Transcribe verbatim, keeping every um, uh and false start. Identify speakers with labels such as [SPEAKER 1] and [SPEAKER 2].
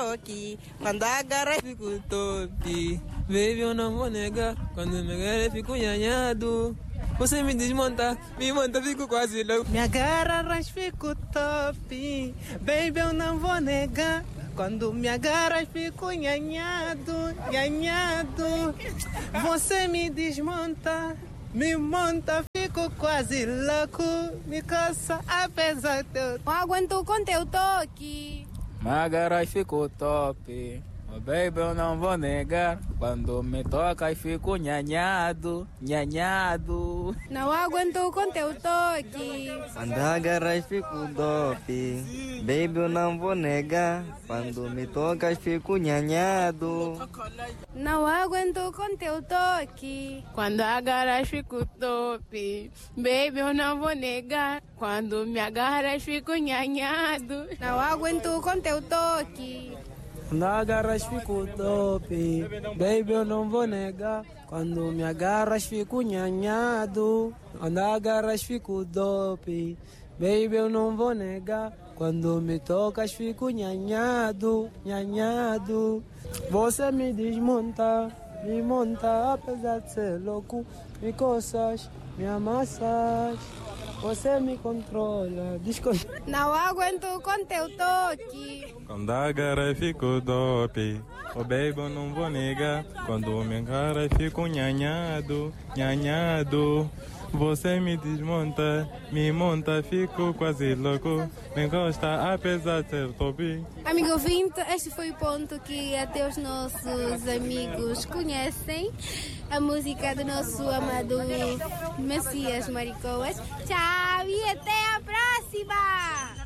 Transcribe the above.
[SPEAKER 1] toque. Quando agarra, fico top. Baby, eu não vou negar. Quando me agarra, fico nhanhado. Você me desmonta, me monta, fico quase louco. Me agarra, ras, fico top. Baby, eu não vou negar. Quando me agarra, fico nhanhado, nhanhado. Você me desmonta, me monta, fico quase louco. Me coça, apesar de eu...
[SPEAKER 2] Não aguento com teu toque.
[SPEAKER 3] Me agarra e fico top. Oh, baby, eu não vou negar. Quando me toca e fico nhanhado, nhanhado.
[SPEAKER 2] Não aguento com teu toque.
[SPEAKER 4] Quando agarra e fico top. Baby, eu não vou negar. Quando me toca e fico nhanhado.
[SPEAKER 2] Não aguento com teu toque.
[SPEAKER 5] Quando agarras fico top. Baby, eu não vou negar. Quando me agarras fico nhanhado.
[SPEAKER 2] Não aguento com teu toque.
[SPEAKER 1] Quando agarras, fico top. Baby, eu não vou negar. Quando me agarras, fico nhanhado. Quando agarras, fico top. Baby, eu não vou negar. Quando me tocas, fico nhanhado, nhanhado. Você me desmonta, me monta, apesar de ser louco. Me coças, me amassas. Você me controla, descontrola.
[SPEAKER 2] Não aguento com teu toque.
[SPEAKER 6] Quando agarra, fico top. Oh, baby, eu não vou negar. Quando me agarra, fico nhanhado, nhanhado. Você me desmonta, me monta, fico quase louco. Me gosta, apesar de ser top.
[SPEAKER 2] Amigo ouvinte, este foi o ponto que até os nossos amigos conhecem. A música do nosso amado Messias Maricoas. Tchau e até a próxima!